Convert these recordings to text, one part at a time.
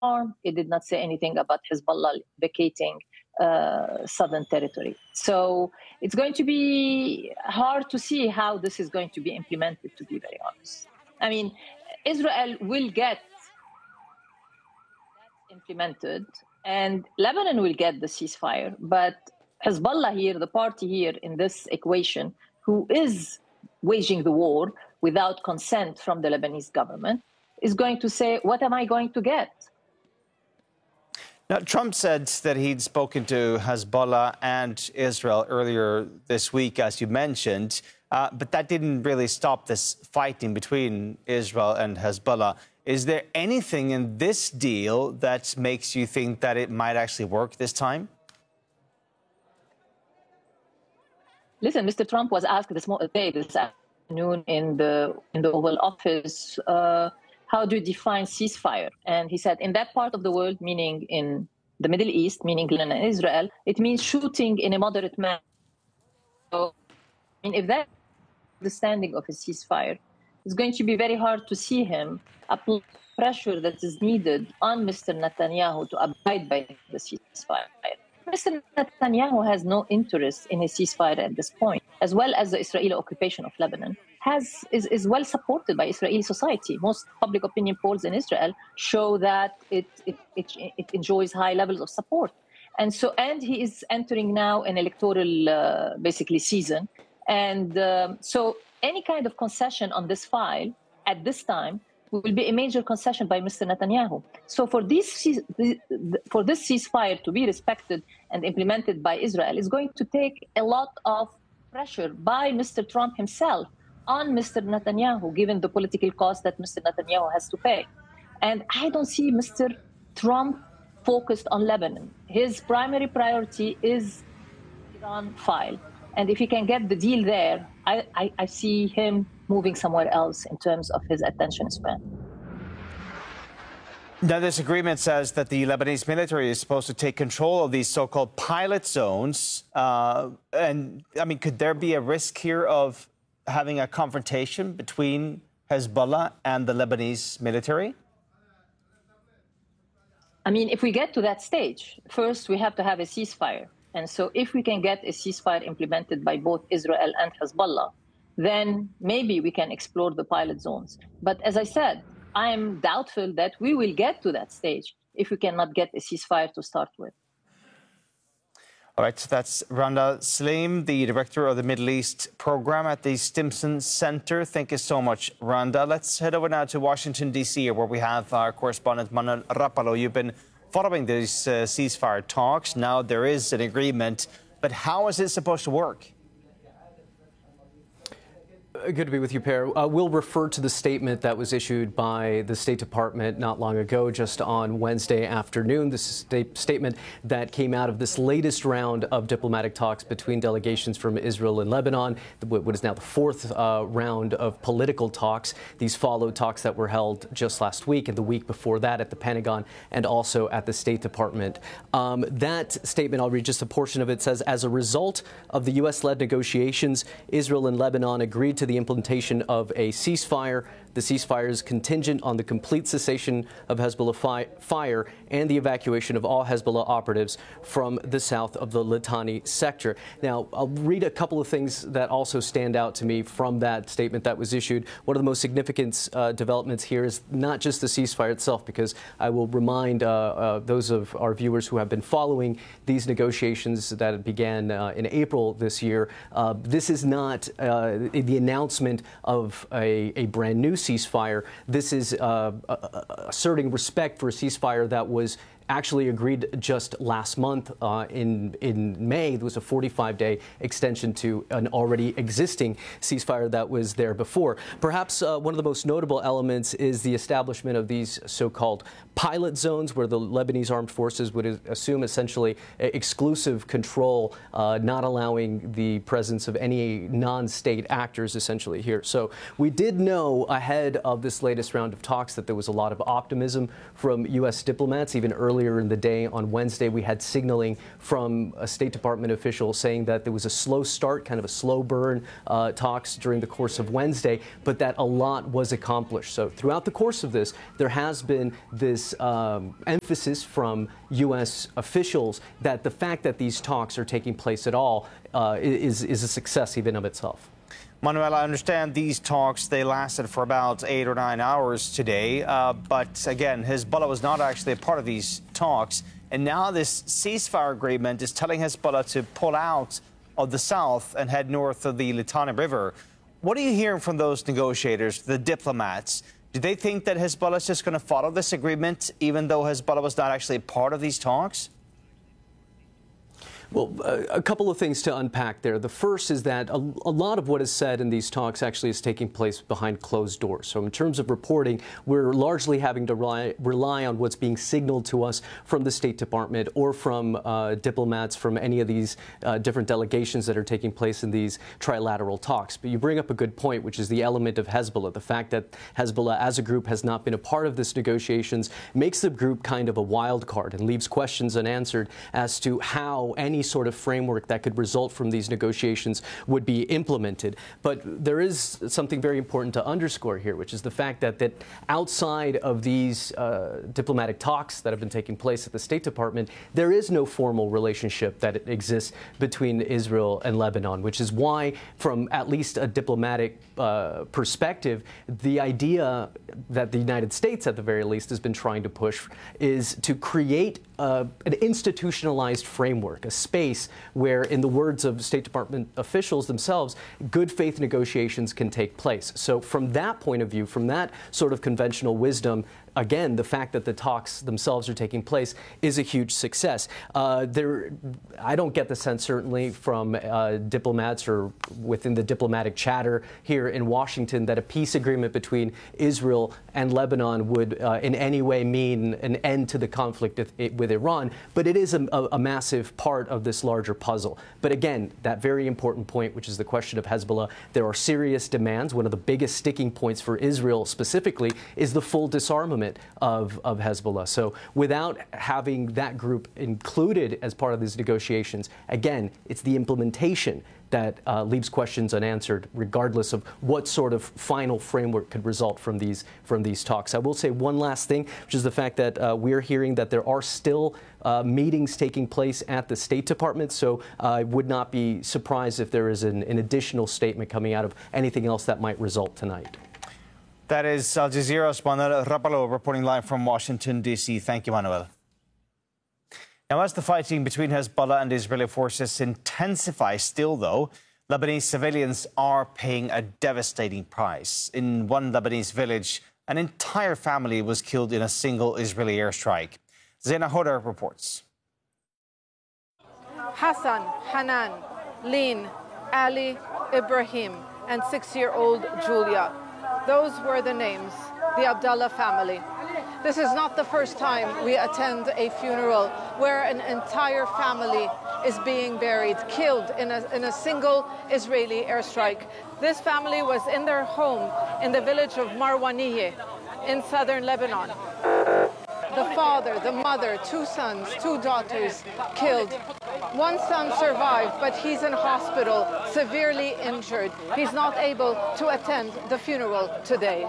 It did not say anything about Hezbollah vacating southern territory. So it's going to be hard to see how this is going to be implemented, to be very honest. I mean, Israel will get implemented and Lebanon will get the ceasefire, but Hezbollah here, the party here in this equation, who is waging the war without consent from the Lebanese government, is going to say, what am I going to get? Now, Trump said that he'd spoken to Hezbollah and Israel earlier this week, as you mentioned, but that didn't really stop this fighting between Israel and Hezbollah. Is there anything in this deal that makes you think that it might actually work this time? Listen, Mr. Trump was asked this afternoon in the Oval Office, how do you define ceasefire? And he said, in that part of the world, meaning in the Middle East, meaning Lebanon and Israel, it means shooting in a moderate manner. So, I mean, if that's the understanding of a ceasefire, it's going to be very hard to see him apply pressure that is needed on Mr. Netanyahu to abide by the ceasefire. Mr. Netanyahu has no interest in a ceasefire at this point, as well as the Israeli occupation of Lebanon is well supported by Israeli society. Most public opinion polls in Israel show that it enjoys high levels of support. And he is entering now an electoral basically season. And so any kind of concession on this file at this time will be a major concession by Mr. Netanyahu. So for this ceasefire to be respected and implemented by Israel is going to take a lot of pressure by Mr. Trump himself on Mr. Netanyahu, given the political cost that Mr. Netanyahu has to pay. And I don't see Mr. Trump focused on Lebanon. His primary priority is the Iran file. And if he can get the deal there, I see him moving somewhere else in terms of his attention span. Now, this agreement says that the Lebanese military is supposed to take control of these so-called pilot zones. And, I mean, could there be a risk here of having a confrontation between Hezbollah and the Lebanese military? I mean, if we get to that stage, first we have to have a ceasefire. And so if we can get a ceasefire implemented by both Israel and Hezbollah, then maybe we can explore the pilot zones. But as I said, I'm doubtful that we will get to that stage if we cannot get a ceasefire to start with. All right, that's Randa Saleem, the director of the Middle East program at the Stimson Center. Thank you so much, Randa. Let's head over now to Washington, D.C., where we have our correspondent, Manuel Rapalo. You've been following these ceasefire talks. Now there is an agreement, but how is it supposed to work? Good to be with you, Per. We'll refer to the statement that was issued by the State Department not long ago, just on Wednesday afternoon. This is a statement that came out of this latest round of diplomatic talks between delegations from Israel and Lebanon, what is now the fourth round of political talks. These followed talks that were held just last week and the week before that at the Pentagon and also at the State Department. That statement, I'll read just a portion of it, says, as a result of the U.S.-led negotiations, Israel and Lebanon agreed to the implementation of a ceasefire. The ceasefire is contingent on the complete cessation of Hezbollah fire and the evacuation of all Hezbollah operatives from the south of the Litani sector. Now, I'll read a couple of things that also stand out to me from that statement that was issued. One of the most significant developments here is not just the ceasefire itself, because I will remind those of our viewers who have been following these negotiations that began in April this year. This is not the announcement of a brand new ceasefire. This is asserting respect for a ceasefire that was actually agreed just last month in May. There was a 45-day extension to an already existing ceasefire that was there before. Perhaps one of the most notable elements is the establishment of these so-called pilot zones, where the Lebanese armed forces would assume essentially exclusive control, not allowing the presence of any non-state actors essentially here. So we did know ahead of this latest round of talks that there was a lot of optimism from U.S. diplomats, even earlier earlier in the day on Wednesday, we had signaling from a State Department official saying that there was a slow start, kind of a slow burn talks during the course of Wednesday, but that a lot was accomplished. So throughout the course of this, there has been this emphasis from U.S. officials that the fact that these talks are taking place at all is a success even of itself. Manuel, I understand these talks, they lasted for about 8 or 9 hours today. But again, Hezbollah was not actually a part of these talks. And now this ceasefire agreement is telling Hezbollah to pull out of the south and head north of the Litani River. What are you hearing from those negotiators, the diplomats? Do they think that Hezbollah is just going to follow this agreement, even though Hezbollah was not actually a part of these talks? Well, a couple of things to unpack there. The first is that a lot of what is said in these talks actually is taking place behind closed doors. So in terms of reporting, we're largely having to rely on what's being signaled to us from the State Department or from diplomats from any of these different delegations that are taking place in these trilateral talks. But you bring up a good point, which is the element of Hezbollah. The fact that Hezbollah as a group has not been a part of this negotiations makes the group kind of a wild card and leaves questions unanswered as to how any sort of framework that could result from these negotiations would be implemented. But there is something very important to underscore here, which is the fact that outside of these diplomatic talks that have been taking place at the State Department, there is no formal relationship that exists between Israel and Lebanon, which is why, from at least a diplomatic perspective, the idea that the United States, at the very least, has been trying to push is to create an institutionalized framework, a space where, in the words of State Department officials themselves, good faith negotiations can take place. So from that point of view, from that sort of conventional wisdom, again, the fact that the talks themselves are taking place is a huge success. I don't get the sense, certainly, from diplomats or within the diplomatic chatter here in Washington that a peace agreement between Israel and Lebanon would in any way mean an end to the conflict with Iran. But it is a massive part of this larger puzzle. But again, that very important point, which is the question of Hezbollah, there are serious demands. One of the biggest sticking points for Israel specifically is the full disarmament of Hezbollah. So without having that group included as part of these negotiations, again, it's the implementation that leaves questions unanswered, regardless of what sort of final framework could result from these talks. I will say one last thing, which is the fact that we're hearing that there are still meetings taking place at the State Department. So I would not be surprised if there is an additional statement coming out of anything else that might result tonight. That is Al Jazeera's Manuel Rapalo reporting live from Washington, D.C. Thank you, Manuel. Now, as the fighting between Hezbollah and Israeli forces intensifies still, though, Lebanese civilians are paying a devastating price. In one Lebanese village, an entire family was killed in a single Israeli airstrike. Zaina Hodar reports. Hassan, Hanan, Lin, Ali, Ibrahim, and 6-year-old Julia. Those were the names, the Abdallah family. This is not the first time we attend a funeral where an entire family is being buried, killed in a single Israeli airstrike. This family was in their home in the village of Marwaniyeh in southern Lebanon. The father, the mother, 2 sons, 2 daughters killed. One son survived, but he's in hospital, severely injured. He's not able to attend the funeral today.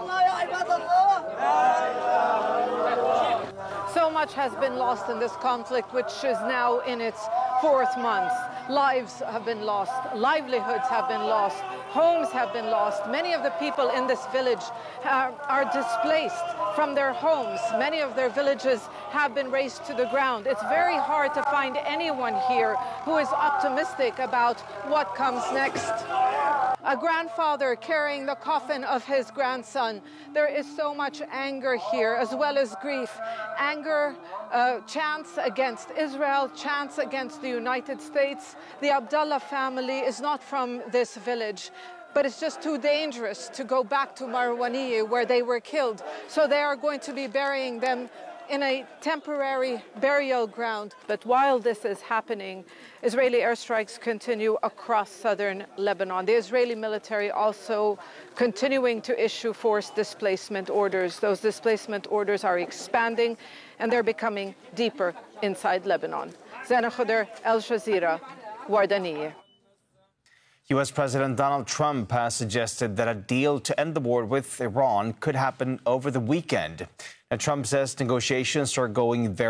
So much has been lost in this conflict, which is now in its 4th month. Lives have been lost, livelihoods have been lost, homes have been lost. Many of the people in this village are displaced from their homes. Many of their villages have been razed to the ground. It's very hard to find anyone here who is optimistic about what comes next. A grandfather carrying the coffin of his grandson. There is so much anger here, as well as grief. Anger, chants against Israel, chants against the United States. The Abdallah family is not from this village, but it's just too dangerous to go back to Marwaniyeh where they were killed. So they are going to be burying them in a temporary burial ground. But while this is happening, Israeli airstrikes continue across southern Lebanon. The Israeli military also continuing to issue forced displacement orders. Those displacement orders are expanding and they're becoming deeper inside Lebanon. Zana Khuder, Al Jazeera, Wardaniye. U.S. President Donald Trump has suggested that a deal to end the war with Iran could happen over the weekend. Now, Trump says negotiations are going very